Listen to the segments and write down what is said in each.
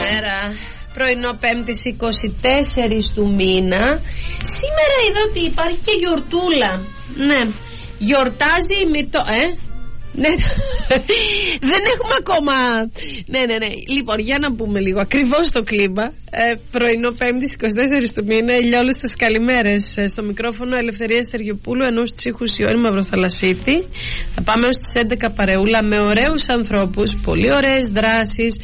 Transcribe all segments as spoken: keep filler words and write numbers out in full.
Καλημέρα. Πρωινό Πέμπτης είκοσι τέσσερις του μήνα. Σήμερα είδα ότι υπάρχει και γιορτούλα. Ναι, γιορτάζει η Μυρτώ. Ε, ναι, δεν έχουμε ακόμα. Ναι, ναι, ναι. Λοιπόν, για να πούμε λίγο ακριβώς το κλίμα. ε, Πρωινό Πέμπτης είκοσι τέσσερις του μήνα. Ηλιόλουστες καλημέρες. Στο μικρόφωνο Ελευθερία Στεργιοπούλου, ενώ στους ήχους Ιώνη Μαυροθαλασσίτη. Θα πάμε ως τις έντεκα παρεούλα με ωραίους ανθρώπους, πολύ ωραίες δράσεις,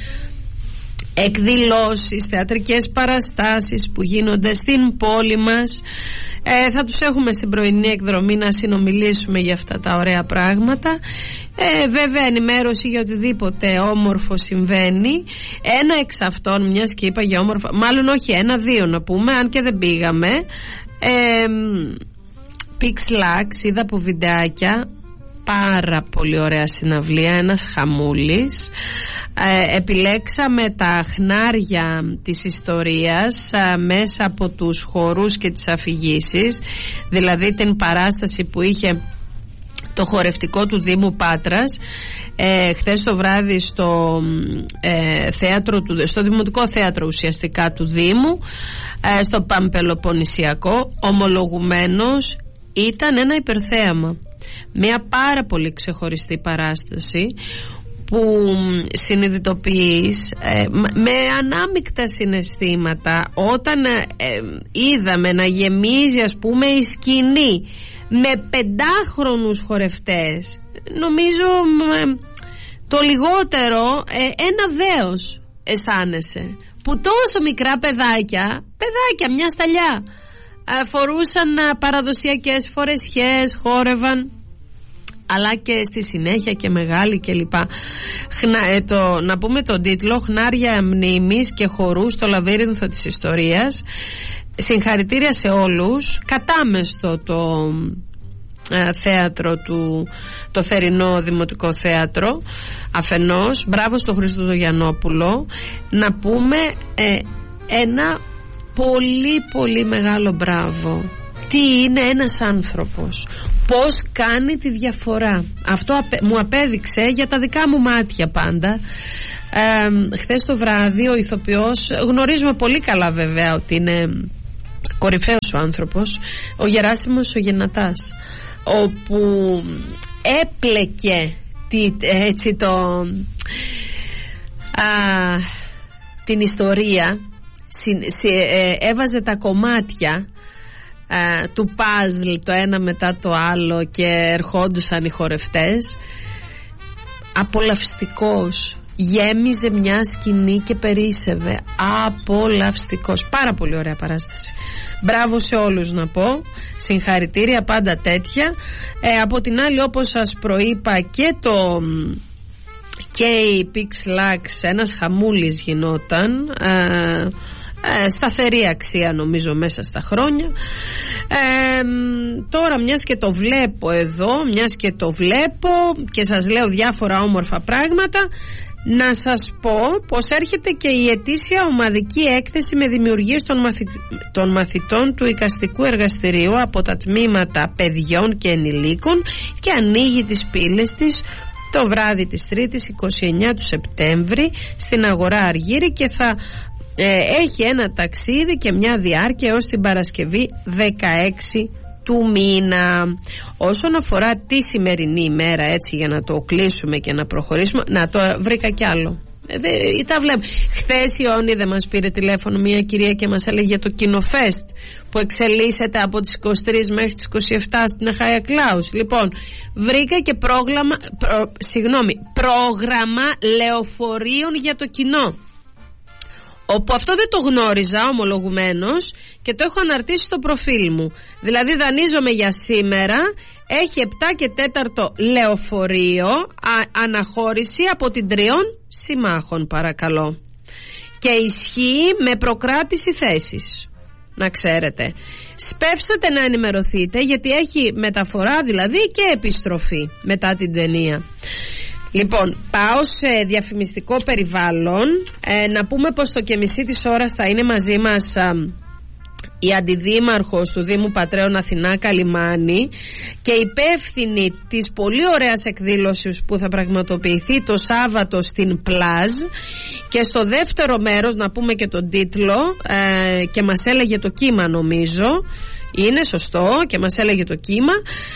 εκδηλώσεις, θεατρικές παραστάσεις που γίνονται στην πόλη μας. ε, Θα τους έχουμε στην πρωινή εκδρομή να συνομιλήσουμε για αυτά τα ωραία πράγματα. ε, Βέβαια ενημέρωση για οτιδήποτε όμορφο συμβαίνει. Ένα εξ αυτών, μιας και είπα για όμορφα, μάλλον όχι ένα, δύο να πούμε, αν και δεν πήγαμε. ε, Pixlax, είδα από βιντεάκια. Πάρα πολύ ωραία συναυλία, ένας χαμούλης. ε, Επιλέξαμε τα χνάρια της ιστορίας ε, μέσα από τους χορούς και τις αφηγήσεις. Δηλαδή την παράσταση που είχε το χορευτικό του Δήμου Πάτρας ε, χθες το βράδυ στο, ε, θέατρο του, στο Δημοτικό Θέατρο ουσιαστικά του Δήμου, ε, στο Παμπελοποννησιακό. Ομολογουμένως ήταν ένα υπερθέαμα. Μια πάρα πολύ ξεχωριστή παράσταση που συνειδητοποιείς ε, με ανάμεικτα συναισθήματα όταν ε, είδαμε να γεμίζει, ας πούμε, η σκηνή με πεντάχρονους χορευτές. Νομίζω ε, το λιγότερο ε, ένα δέος αισθάνεσαι, που τόσο μικρά παιδάκια, παιδάκια μια σταλιά, ε, φορούσαν παραδοσιακές φορεσιές, χόρευαν, αλλά και στη συνέχεια και μεγάλη κλπ. Ε, το, να πούμε τον τίτλο: Χνάρια μνήμης και χορού στο λαβύρινθο της ιστορίας. Συγχαρητήρια σε όλους. Κατάμεστο το ε, θέατρο του, το θερινό Δημοτικό Θέατρο αφενός. Μπράβο στο Χρήστο Γιαννόπουλο. Να πούμε ε, ένα πολύ πολύ μεγάλο μπράβο. Τι είναι ένας άνθρωπος, πώς κάνει τη διαφορά. Αυτό απε, μου απέδειξε για τα δικά μου μάτια πάντα. ε, Χθες το βράδυ ο ηθοποιός, γνωρίζουμε πολύ καλά βέβαια ότι είναι κορυφαίος ο άνθρωπος, ο Γεράσιμος ο Γεννατάς, όπου έπλεκε τι, έτσι το α, την ιστορία, συ, συ, ε, έβαζε τα κομμάτια Uh, του παζλ το ένα μετά το άλλο και ερχόντουσαν οι χορευτές. Απολαυστικός. Γέμιζε μια σκηνή και περίσσευε. Απολαυστικός. Πάρα πολύ ωραία παράσταση. Μπράβο σε όλους να πω. Συγχαρητήρια, πάντα τέτοια. ε, Από την άλλη, όπως σας προείπα, και το και η Pixlax, ένας χαμούλης γινόταν. ε, Ε, σταθερή αξία νομίζω μέσα στα χρόνια. ε, Τώρα μιας και το βλέπω εδώ, μιας και το βλέπω και σας λέω διάφορα όμορφα πράγματα, να σας πω πως έρχεται και η ετήσια ομαδική έκθεση με δημιουργίες των, μαθη... των μαθητών του εικαστικού εργαστηρίου από τα τμήματα παιδιών και ενηλίκων και ανοίγει τις πύλες της το βράδυ της Τρίτης είκοσι εννέα του Σεπτέμβρη στην Αγορά Αργύρη και θα Ε, έχει ένα ταξίδι και μια διάρκεια έως την Παρασκευή δεκαέξι του μήνα. Όσον αφορά τη σημερινή ημέρα, έτσι για να το κλείσουμε και να προχωρήσουμε, να το βρήκα κι άλλο. Ε, δε, τα βλέπω. Χθες η Ιώνη δεν μας πήρε τηλέφωνο μια κυρία και μας έλεγε για το Κοινοφέστ που εξελίσσεται από τις είκοσι τρεις μέχρι τις είκοσι επτά στην Αχάια Κλάους. Λοιπόν, βρήκα και πρόγραμμα, προ, συγγνώμη, πρόγραμμα λεωφορείων για το κοινό, όπου αυτό δεν το γνώριζα ομολογουμένως και το έχω αναρτήσει στο προφίλ μου. Δηλαδή δανείζομαι για σήμερα, έχει επτά και τέταρτο λεωφορείο, α, αναχώρηση από την Τριών Συμμάχων παρακαλώ, και ισχύει με προκράτηση θέσης, να ξέρετε. Σπεύσατε να ενημερωθείτε, γιατί έχει μεταφορά δηλαδή και επιστροφή μετά την ταινία. Λοιπόν, πάω σε διαφημιστικό περιβάλλον. ε, Να πούμε πως το και μισή της ώρας θα είναι μαζί μας α, η αντιδήμαρχος του Δήμου Πατρέων Αθηνά Καλιμάνη και υπεύθυνη της πολύ ωραίας εκδήλωσης που θα πραγματοποιηθεί το Σάββατο στην Πλάζ. Και στο δεύτερο μέρος, να πούμε και τον τίτλο, ε, και μας έλεγε το κύμα, νομίζω είναι σωστό, και μας έλεγε το κύμα.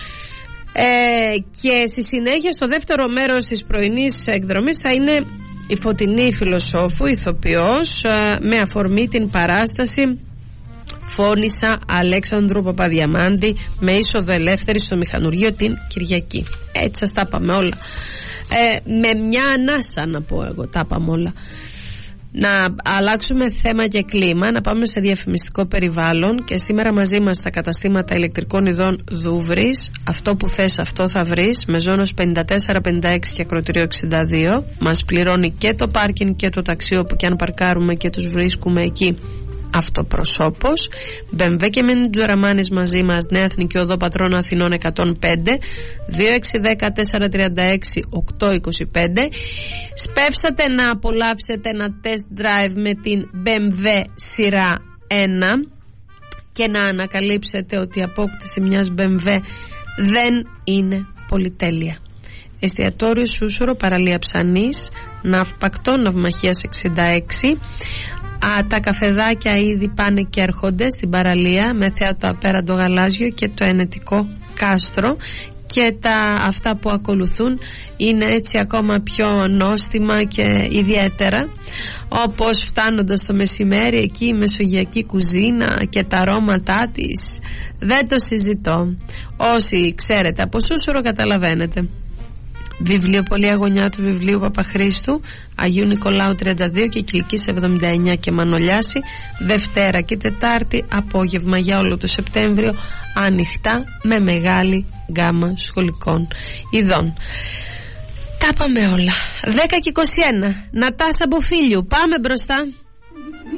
Ε, και στη συνέχεια, στο δεύτερο μέρος της πρωινής εκδρομής, θα είναι η Φωτεινή Φιλοσόφου, ηθοποιός, ε, με αφορμή την παράσταση Φώνησα Αλέξανδρου Παπαδιαμάντη, με είσοδο ελεύθερη στο Μηχανουργείο την Κυριακή. Έτσι σας τα πάμε όλα, ε, με μια ανάσα, να πω εγώ, τα πάμε όλα. Να αλλάξουμε θέμα και κλίμα, να πάμε σε διαφημιστικό περιβάλλον. Και σήμερα μαζί μας στα καταστήματα ηλεκτρικών ειδών Δούβρης. Αυτό που θες, αυτό θα βρεις. Μεζόνος πενήντα τέσσερα πενήντα έξι και Ακροτηρίο εξήντα δύο. Μας πληρώνει και το πάρκινγκ και το ταξί, όπου και αν παρκάρουμε και τους βρίσκουμε εκεί αυτοπροσώπως. μπι εμ ντάμπλιου και με Τζοραμάνης μαζί μας, Νέα Εθνική Οδό Πατρών Αθηνών εκατόν πέντε, δύο έξι ένα μηδέν τέσσερα τρία έξι οκτώ είκοσι πέντε. Σπεύσατε να απολαύσετε ένα test drive με την μπι εμ ντάμπλιου σειρά ένα και να ανακαλύψετε ότι η απόκτηση μιας μπι εμ ντάμπλιου δεν είναι πολυτέλεια. Εστιατόριο Σούσουρο, παραλία Ψανής, Ναυπακτό, Ναυμαχίας εξήντα έξι. Α, τα καφεδάκια ήδη πάνε και έρχονται στην παραλία, με θέα το Απέραντο Γαλάζιο και το Ενετικό Κάστρο, και τα αυτά που ακολουθούν είναι έτσι ακόμα πιο νόστιμα και ιδιαίτερα, όπως φτάνοντας το μεσημέρι εκεί η μεσογειακή κουζίνα και τα αρώματά της, δεν το συζητώ. Όσοι ξέρετε από Σούσουρο καταλαβαίνετε. Βιβλιοπωλεία Γωνιά του Βιβλίου Παπαχρήστου, Αγίου Νικολάου τριάντα δύο και Κιλκής εβδομήντα εννιά και Μανολιάση, Δευτέρα και Τετάρτη απόγευμα για όλο το Σεπτέμβριο, ανοιχτά με μεγάλη γκάμα σχολικών ειδών. Τα πάμε όλα. δέκα και είκοσι ένα. Νατάσα Μποφίλιου, πάμε μπροστά.